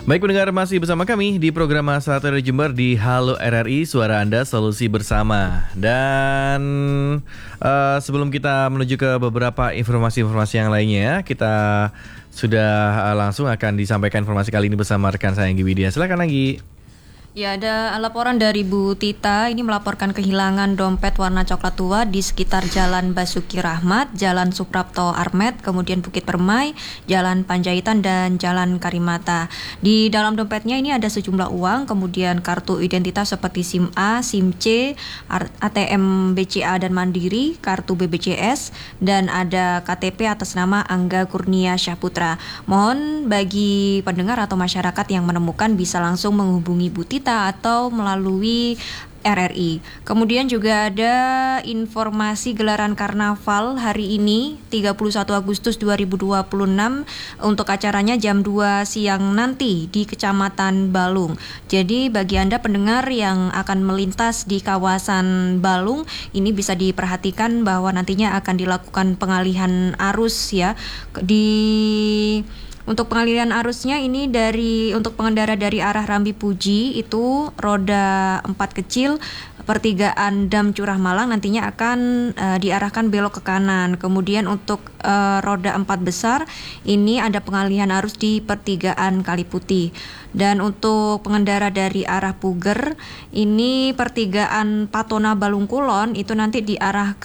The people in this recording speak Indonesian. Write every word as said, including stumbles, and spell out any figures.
Baik pendengar, masih bersama kami di program Masalah dari Jember di Halo R R I, suara Anda solusi bersama. Dan uh, sebelum kita menuju ke beberapa informasi-informasi yang lainnya, kita sudah uh, langsung akan disampaikan informasi kali ini bersama rekan saya Anggi Widya. Silakan Anggi. Ya, ada laporan dari Bu Tita. Ini melaporkan kehilangan dompet warna coklat tua di sekitar Jalan Basuki Rahmat, Jalan Suprapto Armet, kemudian Bukit Permai, Jalan Panjaitan, dan Jalan Karimata. Di dalam dompetnya ini ada sejumlah uang, kemudian kartu identitas seperti SIM A, SIM C, A T M B C A dan Mandiri, kartu B B C S, dan ada K T P atas nama Angga Kurnia Syahputra. Mohon bagi pendengar atau masyarakat yang menemukan bisa langsung menghubungi Bu Tita atau melalui R R I. Kemudian juga ada informasi gelaran karnaval hari ini tiga puluh satu Agustus dua ribu dua puluh enam untuk acaranya jam dua siang nanti di Kecamatan Balung. Jadi bagi Anda pendengar yang akan melintas di kawasan Balung, ini bisa diperhatikan bahwa nantinya akan dilakukan pengalihan arus ya di Untuk pengalihan arusnya ini dari untuk pengendara dari arah Rambi Puji itu roda empat kecil pertigaan Dam Curah Malang nantinya akan uh, diarahkan belok ke kanan. Kemudian untuk uh, roda empat besar ini ada pengalihan arus di pertigaan Kali Putih. Dan untuk pengendara dari arah Puger ini pertigaan Patona Balung Kulon itu nanti diarahkan